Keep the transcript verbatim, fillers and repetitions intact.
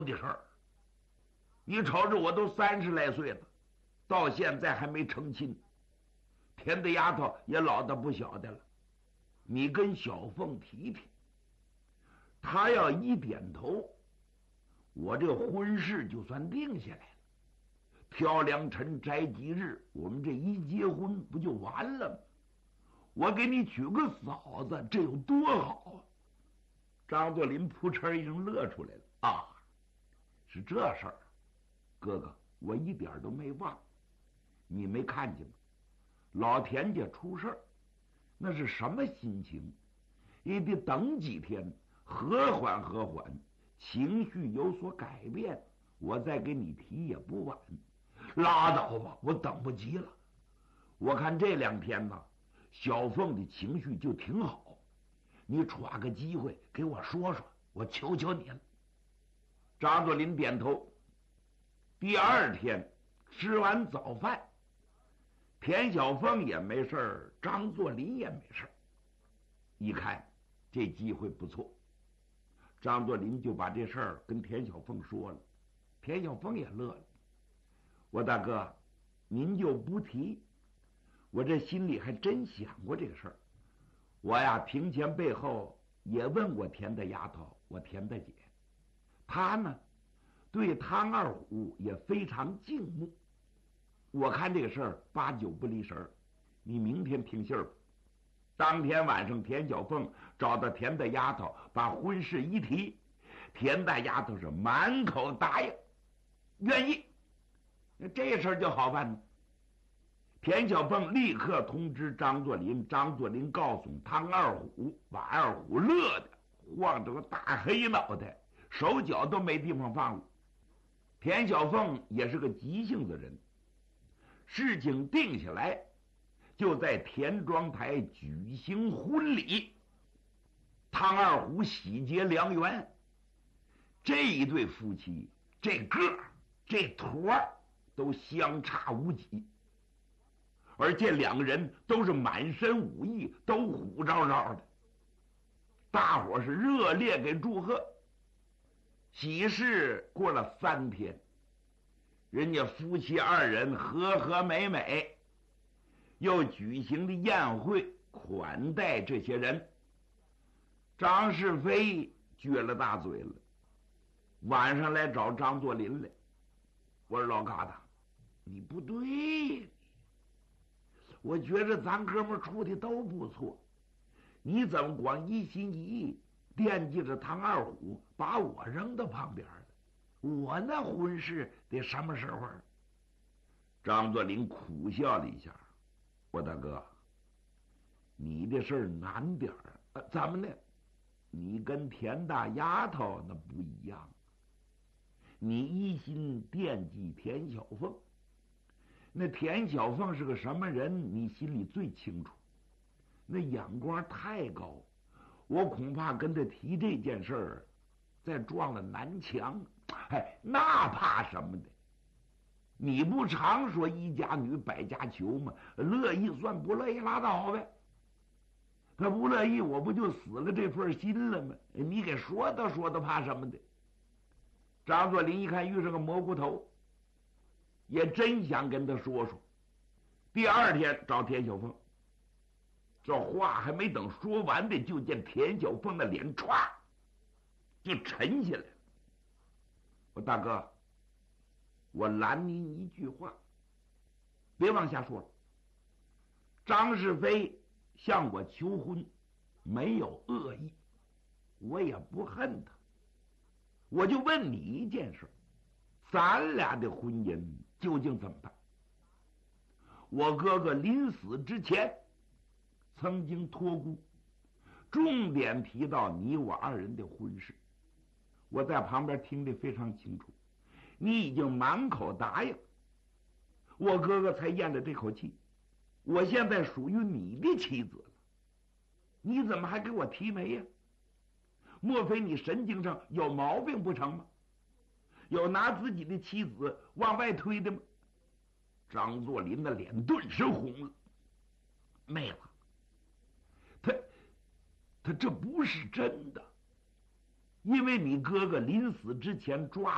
的事儿。你瞅着我都三十来岁了，到现在还没成亲，田大丫头也老的不小的了。你跟小凤提提，她要一点头，我这婚事就算定下来了。挑良辰摘吉日，我们这一结婚不就完了吗？我给你娶个嫂子，这有多好啊！张作霖扑哧一声乐出来了啊！是这事儿，哥哥，我一点都没忘。你没看见吗？老田家出事儿，那是什么心情？也得等几天，和缓和缓，情绪有所改变，我再给你提也不晚。拉倒吧，我等不及了。我看这两天呢，小凤的情绪就挺好，你抓个机会给我说说，我求求你了。张作霖点头。第二天吃完早饭，田小凤也没事儿，张作霖也没事儿。一看这机会不错，张作霖就把这事儿跟田小凤说了。田小凤也乐了。我大哥，您就不提，我这心里还真想过这个事儿。我呀，庭前背后也问过田大丫头，我田大姐，她呢对汤二虎也非常敬慕。我看这个事儿八九不离十儿，你明天听信儿吧。当天晚上，田小凤找到田大丫头，把婚事一提，田大丫头是满口答应，愿意。这事儿就好办了。田小凤立刻通知张作霖，张作霖告诉汤二虎，把二虎乐的晃着个大黑脑袋，手脚都没地方放了。田小凤也是个急性子人，事情定下来，就在田庄台举行婚礼，汤二虎喜结良缘。这一对夫妻，这个这坨都相差无几，而这两个人都是满身武艺，都虎昭昭的，大伙是热烈给祝贺。喜事过了三天，人家夫妻二人和和美美，又举行的宴会款待这些人。张世飞撅了大嘴了，晚上来找张作霖来。我说老疙瘩，你不对呀！我觉着咱哥们处的都不错，你怎么光一心一意惦记着唐二虎，把我扔到旁边了？我那婚事得什么时候？张作霖苦笑了一下，我大哥，你的事儿难点儿啊！怎么呢？你跟田大丫头那不一样，你一心惦记田小凤，那田小凤是个什么人，你心里最清楚。那眼光太高，我恐怕跟他提这件事儿，再撞了南墙，哎，那怕什么的？你不常说一家女百家求吗？乐意算不乐意拉倒呗。他不乐意，我不就死了这份心了吗？你给说道说道，怕什么的？张作霖一看遇上个蘑菇头，也真想跟他说说。第二天找田小凤，这话还没等说完的，就见田小凤的脸歘就沉下来了。我大哥，我拦您一句话，别往下说了。张世飞向我求婚，没有恶意，我也不恨他。我就问你一件事，咱俩的婚姻究竟怎么办？我哥哥临死之前曾经托孤，重点提到你我二人的婚事。我在旁边听得非常清楚，你已经满口答应，我哥哥才咽了这口气。我现在属于你的妻子了，你怎么还给我提媒呀？莫非你神经上有毛病不成吗？有拿自己的妻子往外推的吗？张作霖的脸顿时红了。妹子，他他这不是真的，因为你哥哥临死之前抓